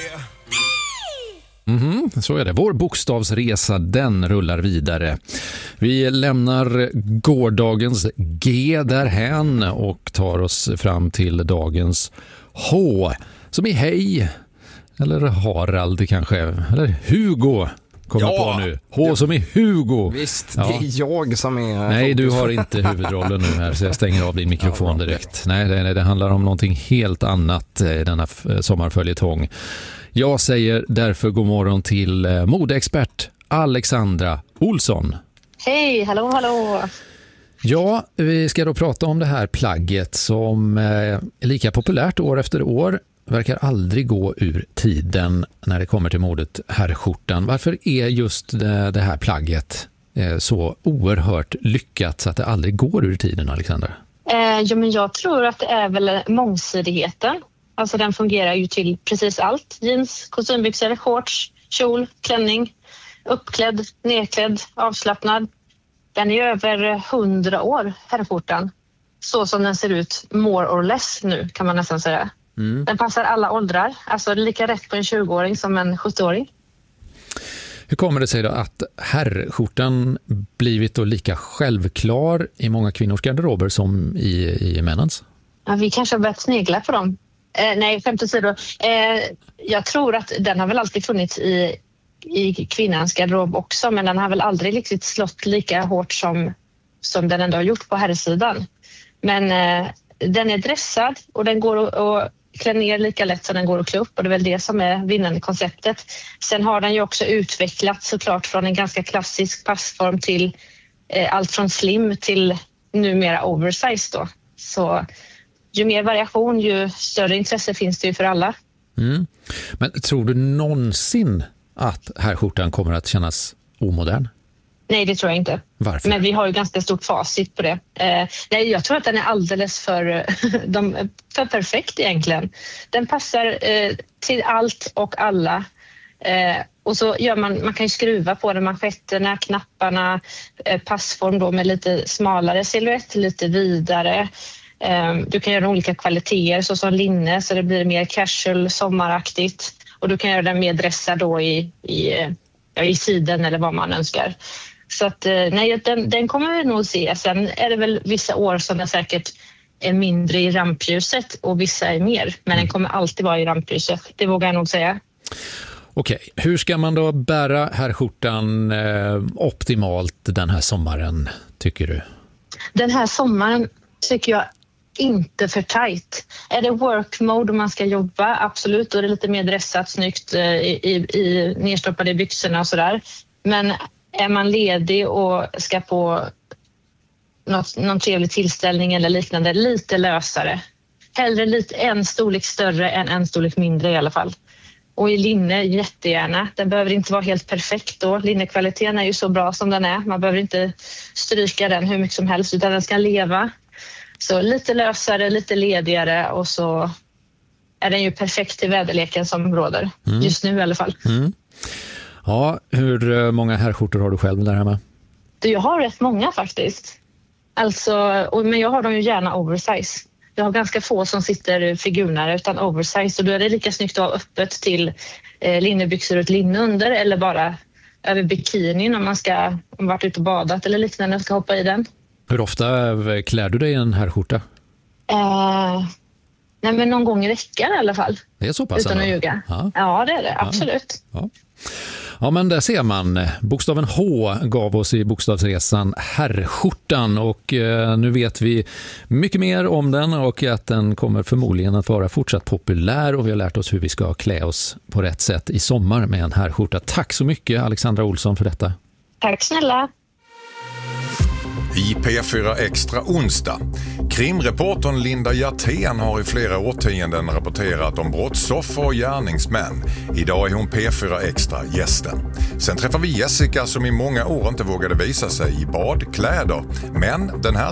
Så är det. Vår bokstavsresa, den rullar vidare. Vi lämnar gårdagens G därhän och tar oss fram till dagens H, som är hej, eller Harald kanske, eller Hugo kommer på nu. H som är Hugo. Visst, det är jag som är... Nej, du har inte huvudrollen nu här, så jag stänger av din mikrofon direkt. Nej, det handlar om någonting helt annat i denna sommarföljetong. Jag säger därför god morgon till modeexpert Alexandra Olsson. Hej, hallå. Ja, vi ska då prata om det här plagget som är lika populärt år efter år. Verkar aldrig gå ur tiden när det kommer till modet herrskjortan. Varför är just det här plagget så oerhört lyckat så att det aldrig går ur tiden, Alexandra? Men jag tror att det är väl mångsidigheten. Alltså den fungerar ju till precis allt. Jeans, kostymbyxor, shorts, kjol, klänning, uppklädd, nedklädd, avslappnad. Den är över 100 år, herrskjortan. Så som den ser ut, more or less nu kan man nästan säga. Den passar alla åldrar. Alltså lika rätt på en 20-åring som en 70-åring. Hur kommer det sig då att herrskjortan blivit då lika självklar i många kvinnors garderober som i männens? Ja, vi kanske har börjat snegla på dem. Nej, skämt åsido. Jag tror att den har väl alltid funnits i kvinnans garderob också, men den har väl aldrig riktigt slått lika hårt som den ändå har gjort på herrsidan. Men den är dressad och den går att klä ner lika lätt som den går att klä upp, och det är väl det som är vinnande konceptet. Sen har den ju också utvecklats såklart från en ganska klassisk passform till allt från slim till numera oversize då. Så ju mer variation, ju större intresse finns det ju för alla. Men tror du någonsin att herrskjortan kommer att kännas omodern? Nej, det tror jag inte. Varför? Men vi har ju ganska stort facit på det. Nej, jag tror att den är alldeles för perfekt egentligen. Den passar till allt och alla. Och så gör man kan ju skruva på den, manschetterna, knapparna, passform då med lite smalare silhuett, lite vidare. Du kan göra olika kvaliteter så som linne, så det blir mer casual, sommaraktigt. Och du kan göra den mer dressad då i siden eller vad man önskar. Så att nej, den kommer vi nog se. Sen är det väl vissa år som den säkert är mindre i rampljuset och vissa är mer. Men den kommer alltid vara i rampljuset, det vågar jag nog säga. Okej, hur ska man då bära herrskjortan optimalt den här sommaren, tycker du? Den här sommaren tycker jag inte för tight. Är det work mode och man ska jobba, absolut. Då är det lite mer dressat, snyggt i nedstoppade byxorna och sådär. Men är man ledig och ska på någon trevlig tillställning eller liknande, lite lösare. Hellre en storlek större än en storlek mindre i alla fall. Och i linne jättegärna. Den behöver inte vara helt perfekt då. Linnekvaliteten är ju så bra som den är. Man behöver inte stryka den hur mycket som helst, utan den ska leva. Så lite lösare, lite ledigare, och så är den ju perfekt till väderleken som råder. Just nu i alla fall. Ja, hur många herrskjortor har du själv där hemma? Jag har rätt många faktiskt. Men jag har dem ju gärna oversize. Jag har ganska få som sitter figurnare utan oversize. Och då är det lika snyggt att ha öppet till linnebyxor och ett linne under, eller bara över bikinin om man varit ute och badat eller liknande och ska hoppa i den. Hur ofta klär du dig i en herrskjorta? Nej, men någon gång i veckan i alla fall. Det är så pass. Utan att ljuga. Ja, det är det. Absolut. Ja, men där ser man. Bokstaven H gav oss i bokstavsresan herrskjortan, och nu vet vi mycket mer om den, och att den kommer förmodligen att vara fortsatt populär, och vi har lärt oss hur vi ska klä oss på rätt sätt i sommar med en herrskjorta. Tack så mycket, Alexandra Olsson, för detta. Tack snälla. I P4 Extra onsdag. Krimreportern Linda Hjertén har i flera årtionden rapporterat om brottsoffer och gärningsmän. Idag är hon P4 Extra gästen. Sen träffar vi Jessica som i många år inte vågade visa sig i badkläder. Men den här